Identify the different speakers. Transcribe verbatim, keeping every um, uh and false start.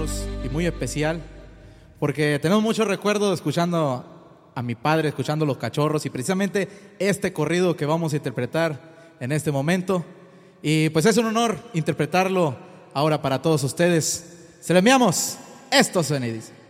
Speaker 1: nosotros y muy especial, porque tenemos muchos recuerdos escuchando a mi padre, escuchando Los Cachorros, y precisamente este corrido que vamos a interpretar en este momento. Y pues es un honor interpretarlo ahora para todos ustedes. Se lo enviamos. Esto suena y dice.